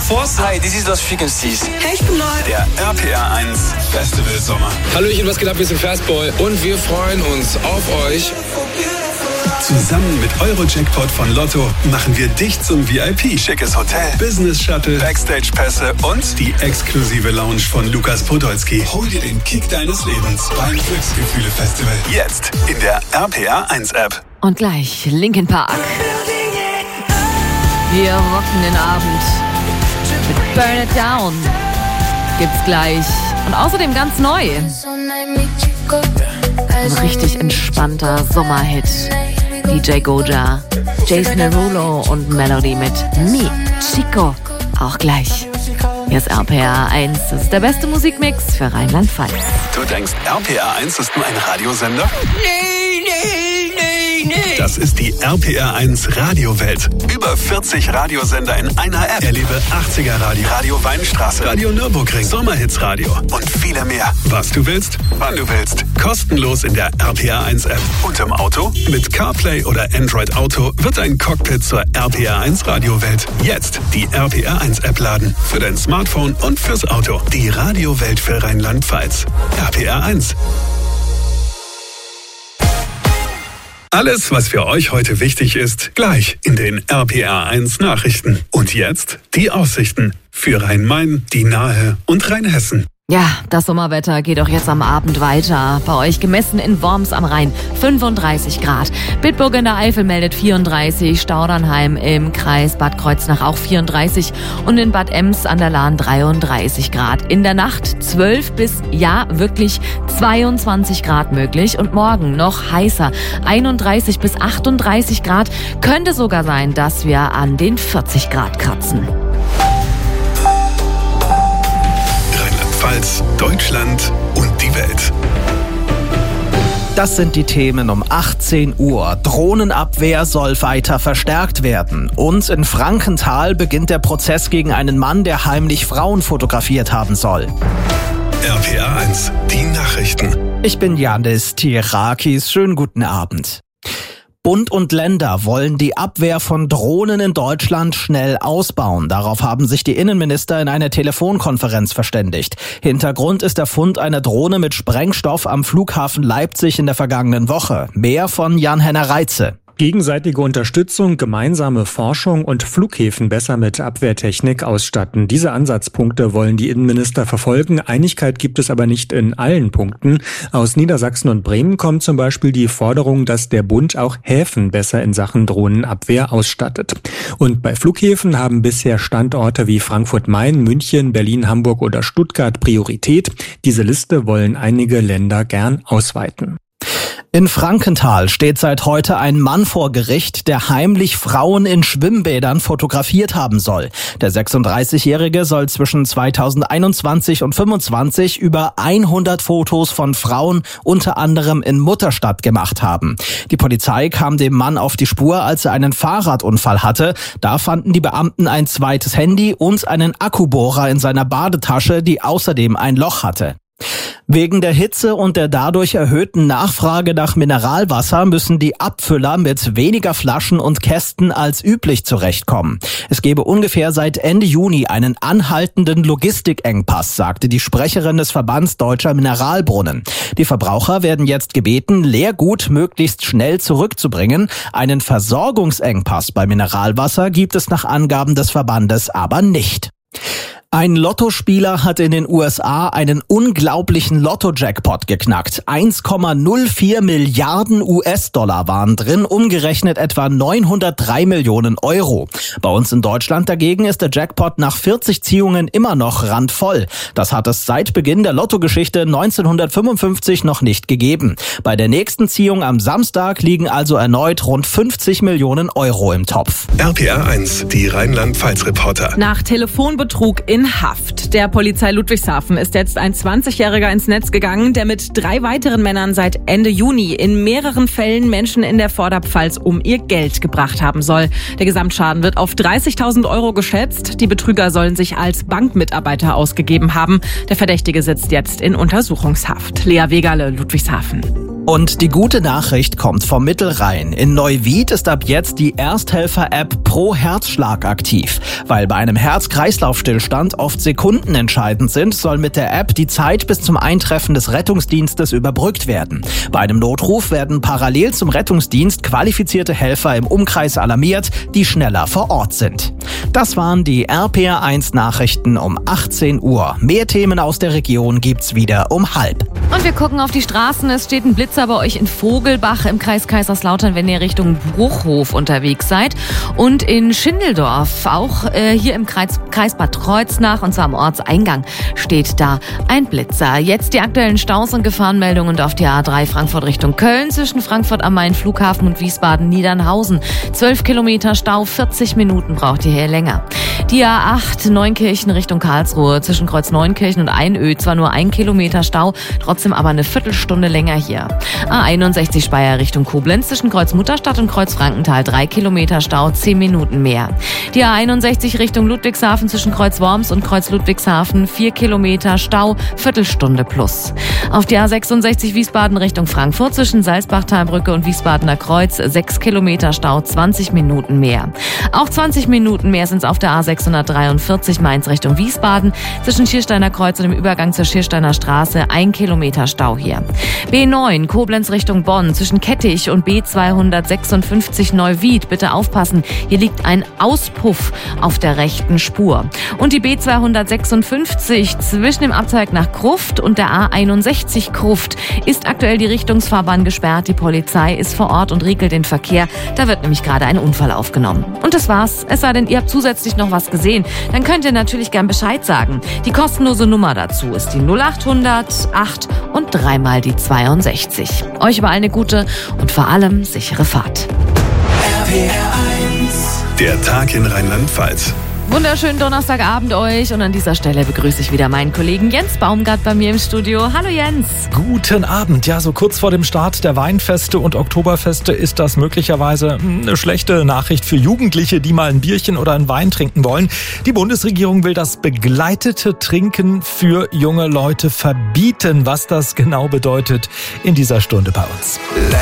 Force. Hi, this is Lost Frequencies. Hey, ich bin Neu. Der RPR 1 Festival Sommer. Hallöchen, was geht ab? Wir sind Fastboy und wir freuen uns auf euch. Zusammen mit Euro-Jackpot von Lotto machen wir dich zum VIP. Schickes Hotel, Business-Shuttle, Backstage-Pässe und die exklusive Lounge von Lukas Podolski. Hol dir den Kick deines Lebens beim Glücksgefühle-Festival. Jetzt in der RPR 1-App. Und gleich Linkin Park. Wir rocken den Abend mit Burn It Down. Gibt's gleich. Und außerdem ganz neu. Ein richtig entspannter Sommerhit. DJ Goja, Jason Derulo und Melody mit Mi Chico. Auch gleich. Hier ist RPR 1. Das ist der beste Musikmix für Rheinland-Pfalz. Du denkst, RPR 1 ist nur ein Radiosender? Nee. Das ist die RPR 1 Radiowelt. Über 40 Radiosender in einer App. Erlebe 80er Radio, Radio Weinstraße, Radio Nürburgring, Sommerhits Radio und viele mehr. Was du willst, wann du willst. Kostenlos in der RPR 1 App. Und im Auto? Mit CarPlay oder Android Auto wird ein Cockpit zur RPR 1 Radiowelt. Jetzt die RPR 1 App laden. Für dein Smartphone und fürs Auto. Die Radiowelt für Rheinland-Pfalz. RPR 1. Alles, was für euch heute wichtig ist, gleich in den RPR 1 Nachrichten. Und jetzt die Aussichten für Rhein-Main, die Nahe und Rheinhessen. Ja, das Sommerwetter geht auch jetzt am Abend weiter. Bei euch gemessen in Worms am Rhein 35 Grad. Bitburg in der Eifel meldet 34, Staudernheim im Kreis Bad Kreuznach auch 34 und in Bad Ems an der Lahn 33 Grad. In der Nacht 12 bis, ja, wirklich 22 Grad möglich und morgen noch heißer. 31 bis 38 Grad. Könnte sogar sein, dass wir an den 40 Grad kratzen. Deutschland und die Welt. Das sind die Themen um 18 Uhr. Drohnenabwehr soll weiter verstärkt werden. Und in Frankenthal beginnt der Prozess gegen einen Mann, der heimlich Frauen fotografiert haben soll. RPR 1, die Nachrichten. Ich bin Janis Tirakis. Schönen guten Abend. Bund und Länder wollen die Abwehr von Drohnen in Deutschland schnell ausbauen. Darauf haben sich die Innenminister in einer Telefonkonferenz verständigt. Hintergrund ist der Fund einer Drohne mit Sprengstoff am Flughafen Leipzig in der vergangenen Woche. Mehr von Jan-Henner Reitze. Gegenseitige Unterstützung, gemeinsame Forschung und Flughäfen besser mit Abwehrtechnik ausstatten. Diese Ansatzpunkte wollen die Innenminister verfolgen. Einigkeit gibt es aber nicht in allen Punkten. Aus Niedersachsen und Bremen kommt zum Beispiel die Forderung, dass der Bund auch Häfen besser in Sachen Drohnenabwehr ausstattet. Und bei Flughäfen haben bisher Standorte wie Frankfurt-Main, München, Berlin, Hamburg oder Stuttgart Priorität. Diese Liste wollen einige Länder gern ausweiten. In Frankenthal steht seit heute ein Mann vor Gericht, der heimlich Frauen in Schwimmbädern fotografiert haben soll. Der 36-Jährige soll zwischen 2021 und 2025 über 100 Fotos von Frauen, unter anderem in Mutterstadt, gemacht haben. Die Polizei kam dem Mann auf die Spur, als er einen Fahrradunfall hatte. Da fanden die Beamten ein zweites Handy und einen Akkubohrer in seiner Badetasche, die außerdem ein Loch hatte. Wegen der Hitze und der dadurch erhöhten Nachfrage nach Mineralwasser müssen die Abfüller mit weniger Flaschen und Kästen als üblich zurechtkommen. Es gebe ungefähr seit Ende Juni einen anhaltenden Logistikengpass, sagte die Sprecherin des Verbands Deutscher Mineralbrunnen. Die Verbraucher werden jetzt gebeten, Leergut möglichst schnell zurückzubringen. Einen Versorgungsengpass bei Mineralwasser gibt es nach Angaben des Verbandes aber nicht. Ein Lottospieler hat in den USA einen unglaublichen Lotto-Jackpot geknackt. 1,04 Milliarden US-Dollar waren drin, umgerechnet etwa 903 Millionen Euro. Bei uns in Deutschland dagegen ist der Jackpot nach 40 Ziehungen immer noch randvoll. Das hat es seit Beginn der Lottogeschichte 1955 noch nicht gegeben. Bei der nächsten Ziehung am Samstag liegen also erneut rund 50 Millionen Euro im Topf. RPR 1, die Rheinland-Pfalz-Reporter. Nach Telefonbetrug in Haft. Der Polizei Ludwigshafen ist jetzt ein 20-Jähriger ins Netz gegangen, der mit 3 weiteren Männern seit Ende Juni in mehreren Fällen Menschen in der Vorderpfalz um ihr Geld gebracht haben soll. Der Gesamtschaden wird auf 30.000 Euro geschätzt. Die Betrüger sollen sich als Bankmitarbeiter ausgegeben haben. Der Verdächtige sitzt jetzt in Untersuchungshaft. Lea Wegerle, Ludwigshafen. Und die gute Nachricht kommt vom Mittelrhein. In Neuwied ist ab jetzt die Ersthelfer-App Pro Herzschlag aktiv. Weil bei einem Herz-Kreislauf-Stillstand oft Sekunden entscheidend sind, soll mit der App die Zeit bis zum Eintreffen des Rettungsdienstes überbrückt werden. Bei einem Notruf werden parallel zum Rettungsdienst qualifizierte Helfer im Umkreis alarmiert, die schneller vor Ort sind. Das waren die RPR1 Nachrichten um 18 Uhr. Mehr Themen aus der Region gibt's wieder um 12:30. Und wir gucken auf die Straßen. Es steht ein Blitzer bei euch in Vogelbach im Kreis Kaiserslautern, wenn ihr Richtung Bruchhof unterwegs seid. Und in Schindeldorf, auch hier im Kreis Bad Kreuznach, und zwar am Ortseingang, steht da ein Blitzer. Jetzt die aktuellen Staus und Gefahrenmeldungen auf der A3 Frankfurt Richtung Köln zwischen Frankfurt am Main Flughafen und Wiesbaden-Niedernhausen. 12 Kilometer Stau, 40 Minuten braucht ihr hier länger. Die A8 Neunkirchen Richtung Karlsruhe zwischen Kreuz Neunkirchen und Einöd, zwar nur 1 Kilometer Stau, trotzdem aber eine Viertelstunde länger hier. A61 Speyer Richtung Koblenz zwischen Kreuz Mutterstadt und Kreuz Frankenthal, 3 Kilometer Stau, 10 Minuten mehr. Die A61 Richtung Ludwigshafen zwischen Kreuz Worms und Kreuz Ludwigshafen, 4 Kilometer Stau, Viertelstunde plus. Auf die A66 Wiesbaden Richtung Frankfurt zwischen Salzbachtalbrücke und Wiesbadener Kreuz, 6 Kilometer Stau, 20 Minuten mehr. Auch 20 Minuten mehr sind es auf der A643 Mainz Richtung Wiesbaden zwischen Schiersteiner Kreuz und dem Übergang zur Schiersteiner Straße, 1 Kilometer Stau hier. B9 Koblenz Richtung Bonn zwischen Kettich und B256 Neuwied. Bitte aufpassen, hier liegt ein Auspuff auf der rechten Spur. Und die B256 zwischen dem Abzweig nach Gruft und der A61 Gruft ist aktuell die Richtungsfahrbahn gesperrt. Die Polizei ist vor Ort und regelt den Verkehr. Da wird nämlich gerade ein Unfall aufgenommen. Und das war's. Es sei denn, ihr habt zusätzlich noch was gesehen. Dann könnt ihr natürlich gern Bescheid sagen. Die kostenlose Nummer dazu ist die 0800 8 und 3 mal die 62. Euch überall eine gute und vor allem sichere Fahrt. RPR1. Der Tag in Rheinland-Pfalz. Wunderschönen Donnerstagabend euch und an dieser Stelle begrüße ich wieder meinen Kollegen Jens Baumgart bei mir im Studio. Hallo Jens. Guten Abend. Ja, so kurz vor dem Start der Weinfeste und Oktoberfeste ist das möglicherweise eine schlechte Nachricht für Jugendliche, die mal ein Bierchen oder einen Wein trinken wollen. Die Bundesregierung will das begleitete Trinken für junge Leute verbieten. Was das genau bedeutet, in dieser Stunde bei uns.